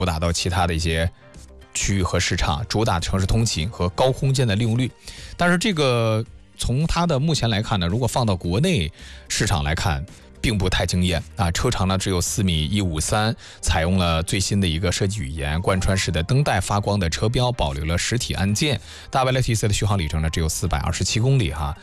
扩大到其他的一些区域和市场，主打城市通勤和高空间的利用率。但是这个从它的目前来看呢，如果放到国内市场来看，并不太惊艳啊，车长呢只有4.153米，采用了最新的一个设计语言，贯穿式的灯带发光的车标，保留了实体按键。大 Y Lexus 的续航里程呢只有427公里哈，